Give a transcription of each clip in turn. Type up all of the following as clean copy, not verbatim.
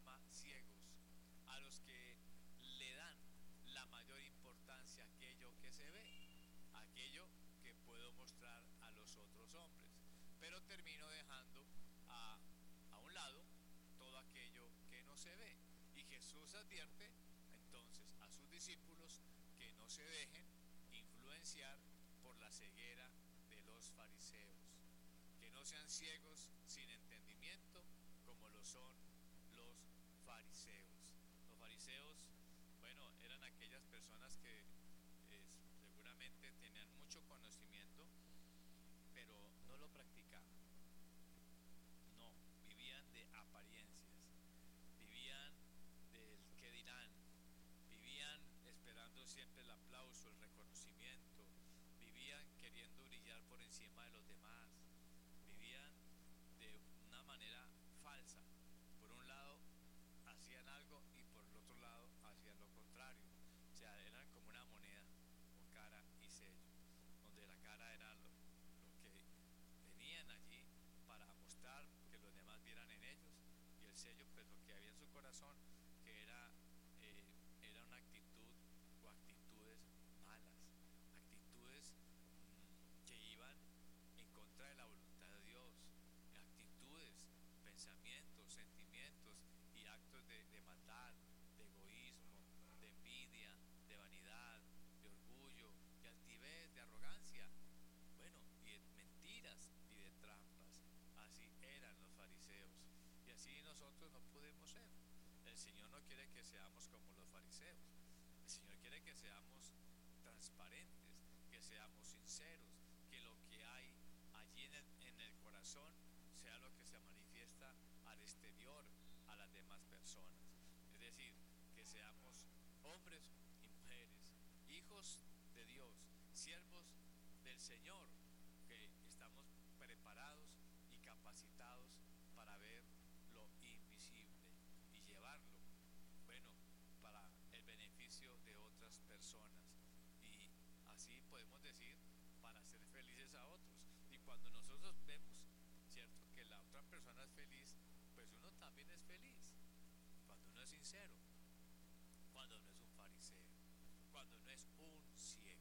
llama ciegos, a los que le dan la mayor importancia a aquello que se ve, aquello que puedo mostrar a los otros hombres, pero termino dejando a, a un lado todo aquello que no se ve. Y Jesús advierte entonces a sus discípulos que no se dejen influenciar por la ceguera de los fariseos, que no sean ciegos sin entendimiento como lo son los fariseos. Los fariseos, bueno, eran aquellas personas que seguramente tenían mucho conocimiento, pero no lo practicaban. No, vivían de apariencias, vivían del qué dirán, vivían esperando siempre el aplauso, el reconocimiento, vivían queriendo brillar por encima de los demás, vivían de una manera falsa. Por un lado hacían algo y por el otro lado hacían lo contrario. O sea, eran como una moneda con cara y sello, donde la cara era lo que tenían allí para mostrar que los demás vieran en ellos, y el sello pues lo que había en su corazón, que era una actitud o actitudes malas, actitudes que iban en contra de la voluntad de Dios, actitudes, pensamientos, sentimientos y actos de maldad, de egoísmo, de envidia, de vanidad, de orgullo, de altivez, de arrogancia, bueno, y de mentiras y de trampas. Así eran los fariseos, y así nosotros no podemos ser. El Señor no quiere que seamos como los fariseos. El Señor quiere que seamos transparentes, que seamos sinceros, que lo que hay allí en el corazón sea lo que se manifiesta al exterior, a las demás personas. Es decir, que seamos hombres y mujeres, hijos de Dios, siervos del Señor, que estamos preparados y capacitados para ver lo invisible y llevarlo, bueno, para el beneficio de otras personas. Y así podemos decir, para hacer felices a otros. Y cuando nosotros vemos, cierto, que la otra persona es feliz, pues uno también es feliz. Cuando uno es sincero, cuando no es un fariseo, cuando no es un ciego.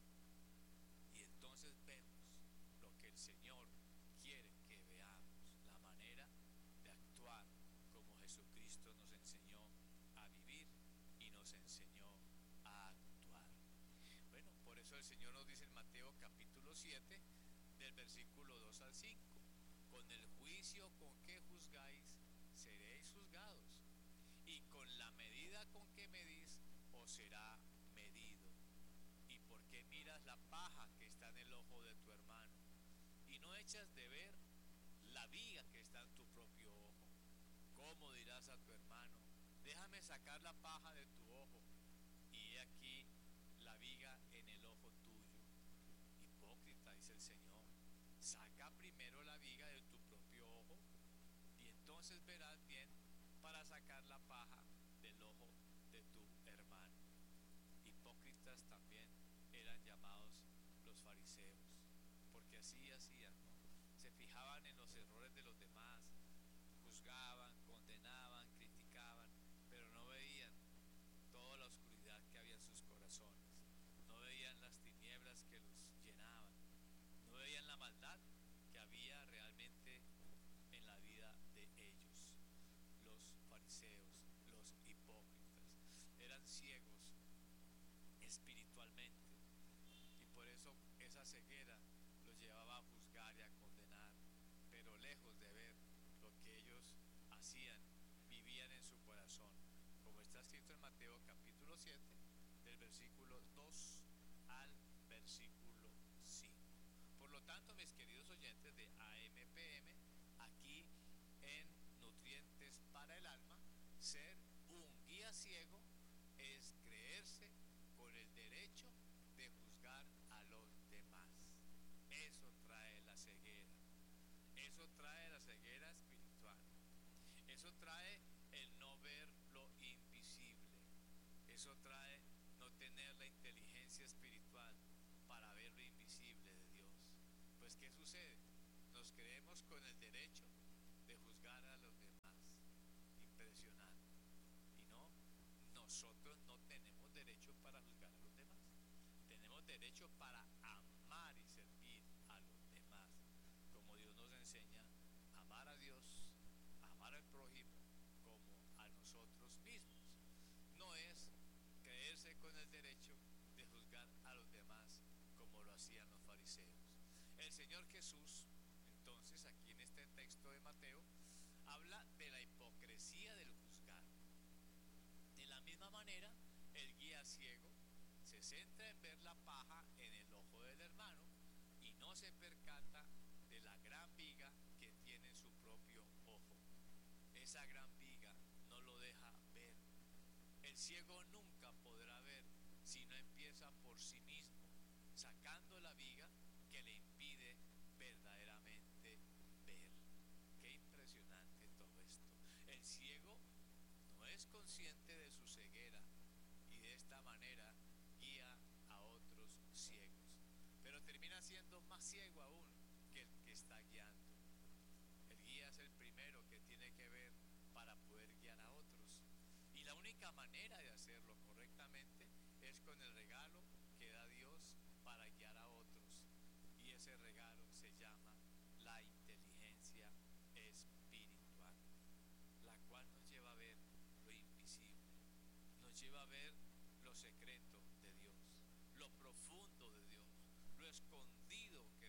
Y entonces vemos lo que el Señor quiere que veamos, la manera de actuar como Jesucristo nos enseñó a vivir y nos enseñó a actuar. Bueno, por eso el Señor nos dice en Mateo capítulo 7, del versículo 2 al 5: con el juicio con que juzgáis, seréis juzgados, y con la medida con que medís, os será medido. ¿Y por qué miras la paja que está en el ojo de tu hermano, y no echas de ver la viga que está en tu propio ojo? ¿Cómo dirás a tu hermano: déjame sacar la paja de tu ojo, y he aquí la viga en el ojo tuyo? Hipócrita, dice el Señor, saca primero la viga de tu propio ojo, y entonces verás bien para sacar la paja del ojo de tu hermano. Hipócritas también eran llamados los fariseos, porque así hacían, ¿no? Se fijaban en los errores de los demás, juzgaban, condenaban, criticaban, pero no veían toda la oscuridad que había en sus corazones, no veían las tinieblas que los llenaban, no veían la maldad que había realmente en la vida de ellos. Los fariseos, los hipócritas, eran ciegos espiritualmente, y por eso esa ceguera los llevaba a juzgar y a condenar, pero lejos de ver lo que ellos hacían, vivían en su corazón, como está escrito en Mateo capítulo 7, del versículo 2 al versículo 5. Por lo tanto, mis queridos oyentes de AMPM, aquí en Nutrientes para el Alma, ser un guía ciego es creerse con el derecho de juzgar a los demás. Eso trae la ceguera. Eso trae la ceguera espiritual. Eso trae el no ver lo invisible. Eso trae no tener la inteligencia espiritual para ver lo invisible de Dios. Pues ¿qué sucede? Nos creemos con el derecho de juzgar a los demás. Impresionante. derecho para amar y servir a los demás, como Dios nos enseña a amar a Dios, a amar al prójimo como a nosotros mismos. No es creerse con el derecho de juzgar a los demás como lo hacían los fariseos. El Señor Jesús, entonces, aquí en este texto de Mateo, habla de la hipocresía del juzgar. De la misma manera, el guía ciego se centra en ver la paja en el ojo del hermano y no se percata de la gran viga que tiene en su propio ojo. Esa gran viga no lo deja ver. El ciego nunca podrá ver si no empieza por sí mismo, sacando la viga que le impide verdaderamente ver. Qué impresionante todo esto. El ciego no es consciente de su ceguera y de esta manera guía a otros ciegos, pero termina siendo más ciego aún que el que está guiando. El guía es el primero que tiene que ver para poder guiar a otros, y la única manera de hacerlo correctamente es con el regalo que da Dios para guiar a otros, y ese regalo se llama la inteligencia espiritual, la cual nos lleva a ver lo invisible, nos lleva a ver lo secreto de Dios, lo profundo de Dios, lo escondido